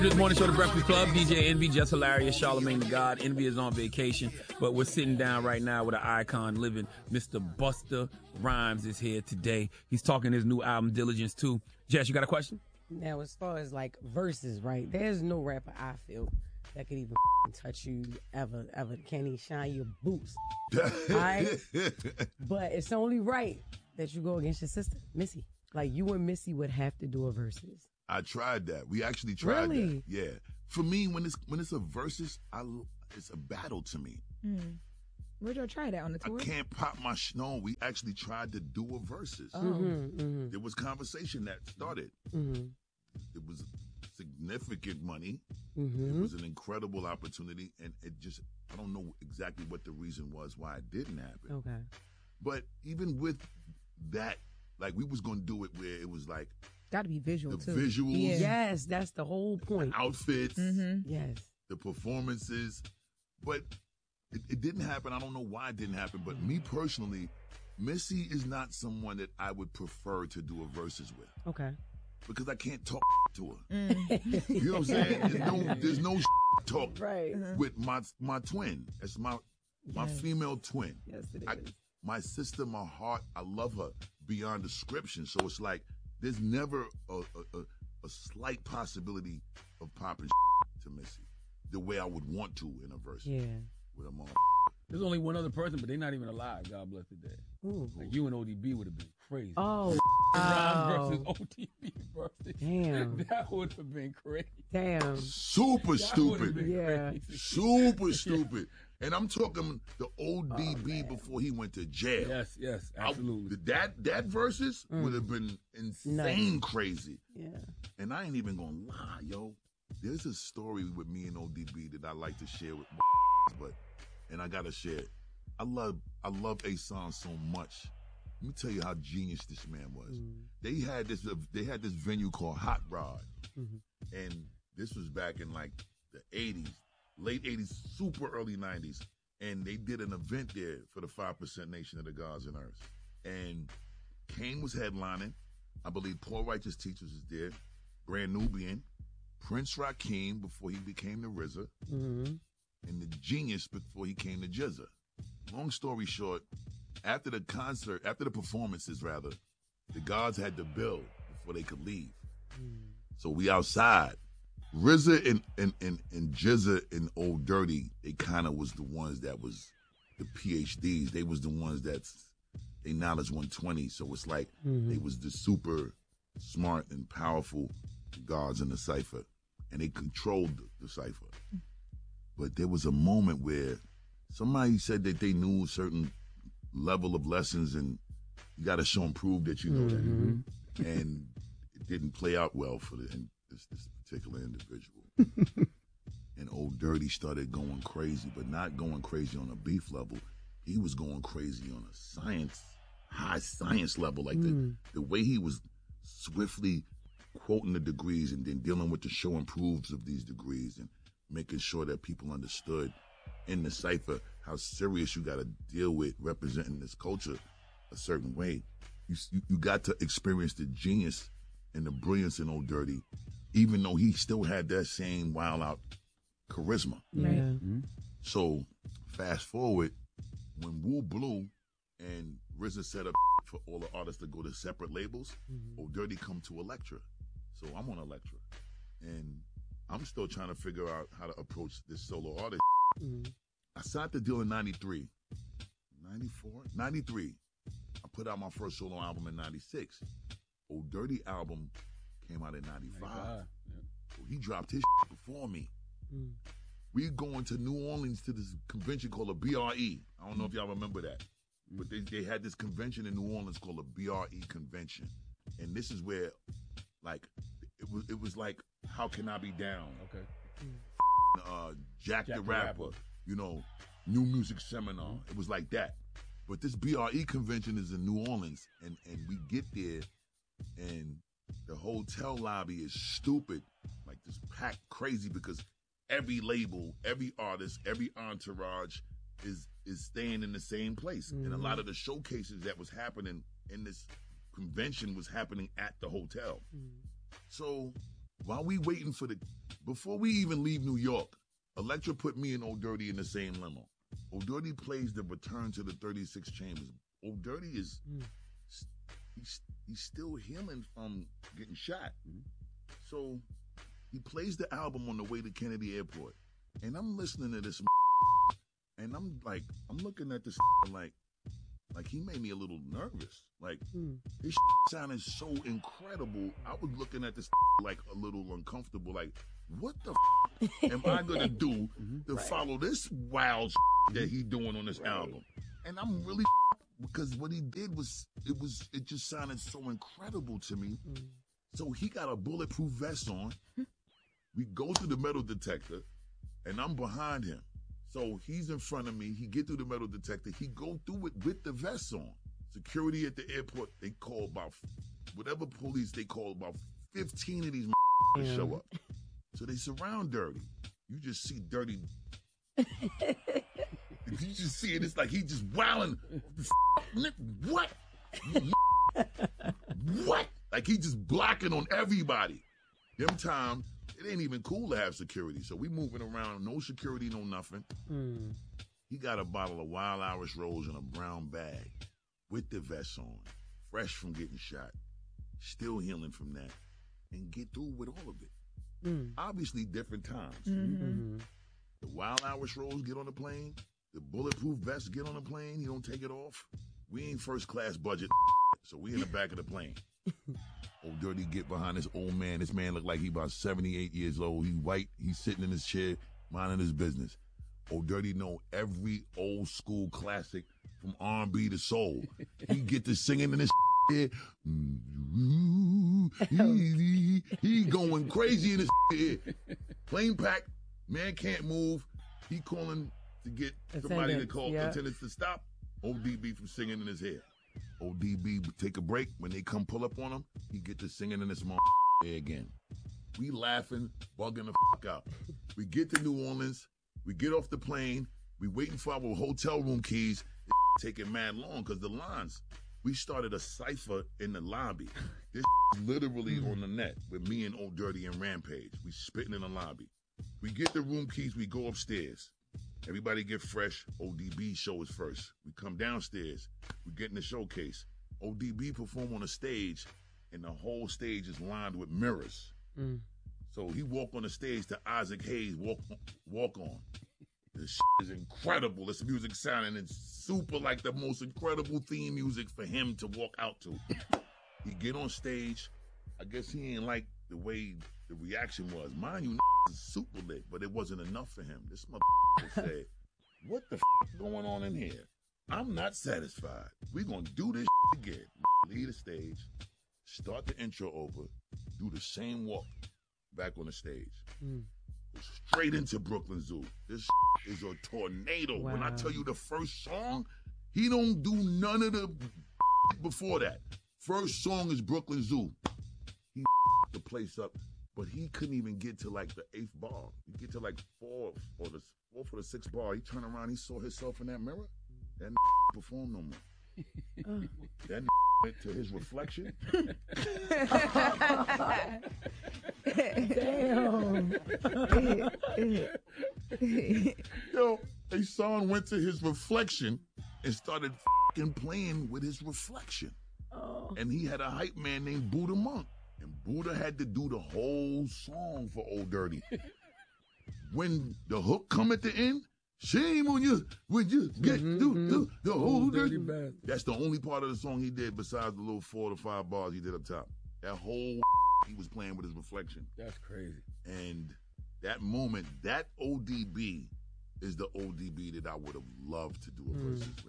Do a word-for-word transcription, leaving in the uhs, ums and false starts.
This morning show, The Breakfast Club, D J Envy, just hilarious, Charlamagne the God. Envy is on vacation, but we're sitting down right now with an icon living. Mister Busta Rhymes is here today. He's talking his new album, Diligence, too. Jess, you got a question? Now, as far as like verses, right? There's no rapper I feel that could even touch you ever, ever. Can he shine your boots? Right? But it's only right that you go against your sister, Missy. Like, you and Missy would have to do a verses. I tried that. We actually tried really? that. Yeah. For me, when it's when it's a versus, I, it's a battle to me. Mm. Where'd y'all try that on the tour? I can't pop my sh- no. We actually tried to do a versus. Oh. Mm-hmm, mm-hmm. There was conversation that started. Mm-hmm. It was significant money. Mm-hmm. It was an incredible opportunity, and it just I don't know exactly what the reason was why it didn't happen. Okay. But even with that, like we was gonna do it where it was like. Got to be visual, the too. visuals. Yeah. Yes, that's the whole point. The outfits. Mm-hmm. Yes. The performances. But it, it didn't happen. I don't know why it didn't happen. But me personally, Missy is not someone that I would prefer to do a versus with. Okay. Because I can't talk to her. Mm. You know what I'm saying? There's no, there's no talk right. with my my twin. That's my my yes. female twin. Yes, it I, is. my sister, my heart, I love her beyond description. So it's like, there's never a, a, a, a slight possibility of popping to Missy the way I would want to in a verse. Yeah. With a mom. There's only one other person, but they're not even alive. God bless the dead. Ooh. Like you and O D B would have been crazy. Oh. Rhymes versus O D B versus. Damn. That would have been crazy. Damn. Super That stupid. been Yeah. crazy. Super stupid. And I'm talking the O D B oh, before he went to jail. Yes, yes, absolutely. I, that that versus Mm. would have been insane nice. crazy. Yeah. And I ain't even gonna lie, yo. There's a story with me and O D B that I like to share with my but and I gotta share it. I love I love A-Son so much. Let me tell you how genius this man was. Mm. They had this they had this venue called Hot Rod. Mm-hmm. And this was back in like the eighties. Late eighties, super early nineties, and they did an event there for the five percent Nation of the Gods and Earth. And Kane was headlining. I believe Paul Righteous Teachers was there, Brand Nubian, Prince Rakeem before he became the R Z A, Mm-hmm. and the Genius before he came to J Z A. Long story short, after the concert, after the performances rather, the Gods had to build before they could leave. Mm. So we outside. R Z A and, and, and, and J Z A and Old Dirty, they kind of was the ones that was the P H Ds. They was the ones that's, they knowledge one twenty. So it's like Mm-hmm. they was the super smart and powerful gods in the cipher. And they controlled the, the cipher. But there was a moment where somebody said that they knew a certain level of lessons and you got to show and prove that you know Mm-hmm. that. And it didn't play out well for the, and this, this particular individual. And Old Dirty started going crazy, but not going crazy on a beef level. He was going crazy on a science, high science level. Like Mm. the, the way he was swiftly quoting the degrees and then dealing with the show and proofs of these degrees and making sure that people understood in the cipher how serious you got to deal with representing this culture a certain way. You, you, you got to experience the genius and the brilliance in Old Dirty, even though he still had that same wild out charisma. Yeah. Mm-hmm. So fast forward, when Woo Blue and R Z A set up for all the artists to go to separate labels, Mm-hmm. Old Dirty come to Elektra. So I'm on Elektra. And I'm still trying to figure out how to approach this solo artist. Mm-hmm. I signed the deal in ninety-three. ninety-four? ninety-three. I put out my first solo album in ninety-six. Old Dirty album came out in ninety-five. ninety-five, yeah. So he dropped his before me. Mm. We going to New Orleans to this convention called a B R E. I don't know if y'all remember that. But they, they had this convention in New Orleans called a B R E convention. And this is where, like, it was it was like, How Can I Be Down? Okay. Uh, Jack, Jack the the Rapper, Rapper. you know, New Music Seminar. It was like that. But this B R E convention is in New Orleans, and, and we get there, and the hotel lobby is stupid, like this packed crazy because every label, every artist, every entourage is is staying in the same place. Mm-hmm. And a lot of the showcases that was happening in this convention was happening at the hotel. Mm-hmm. So while we waiting for the, before we even leave New York, Elektra put me and Old Dirty in the same limo. Old Dirty plays the Return to the thirty-six Chambers. Old Dirty is, mm. he's, he's still healing from getting shot. Mm-hmm. So he plays the album on the way to Kennedy Airport. And I'm listening to this and I'm like, I'm looking at this like, like he made me a little nervous. Like, mm. his sounded so incredible. I was looking at this like a little uncomfortable. Like, what the f- am I gonna do mm-hmm. to right. follow this wild that he doing on this right. album? And I'm really because what he did was it was it just sounded so incredible to me. Mm. So he got a bulletproof vest on. We go through the metal detector, and I'm behind him. So he's in front of me. He get through the metal detector. He go through it with the vest on. Security at the airport, they call about, whatever police, they call about fifteen of these yeah. to show up. So they surround Dirty. You just see Dirty. You just see it. It's like he just wilding. What? What? Like he just blocking on everybody. Them time, it ain't even cool to have security. So we moving around, no security, no nothing. Mm. He got a bottle of Wild Irish Rose in a brown bag with the vest on, fresh from getting shot, still healing from that, and get through with all of it. Mm. Obviously, different times. Mm-hmm. The Wild Irish Rose get on the plane. The bulletproof vest get on the plane. He don't take it off. We ain't first class budget, so we in the back of the plane. Old Dirty get behind this old man. This man look like he about seventy-eight years old. He white. He's sitting in his chair, minding his business. Old Dirty know every old school classic from R and B to soul. He get to singing in this here. He, he going crazy in this here. Plane packed. Man can't move. He calling to get somebody to call yeah. attendants to stop. O D B from singing in his hair. O D B take a break. When they come pull up on him, he get to singing in this motherfucker again. We laughing, bugging the fuck out. We get to New Orleans. We get off the plane. We waiting for our hotel room keys. It's taking mad long because the lines. We started a cipher in the lobby. This literally on the net with me and Old Dirty and Rampage. We spitting in the lobby. We get the room keys. We go upstairs. Everybody get fresh. O D B show is first. We come downstairs. We get in the showcase. O D B perform on a stage, and the whole stage is lined with mirrors. Mm. So he walk on the stage to Isaac Hayes walk walk on. This shit is incredible. This music sounding it's super like the most incredible theme music for him to walk out to. He get on stage. I guess he ain't like the way the reaction was. Mind you, is super lit, but it wasn't enough for him. This motherfucker said, what the f*** going on in here? I'm not satisfied. We gonna do this again. Leave the stage, start the intro over, do the same walk back on the stage. Mm. Straight into Brooklyn Zoo. This is a tornado. Wow. When I tell you the first song, he don't do none of the before that. First song is Brooklyn Zoo. He the place up, but he couldn't even get to like the eighth bar. He get to like four or the fourth or the sixth bar. He turned around, he saw himself in that mirror. That perform no more. That went to his reflection. Damn. Yo, a son went to his reflection and started fucking playing with his reflection. Oh. And he had a hype man named Buddha Monk. And Buddha had to do the whole song for Old Dirty. When the hook come at the end, shame on you when you get mm-hmm, to mm-hmm. the, the whole dirty bad. That's the only part of the song he did besides the little four to five bars he did up top. That whole he was playing with his reflection. That's crazy. And that moment, that O D B is the O D B that I would have loved to do a versus mm. with.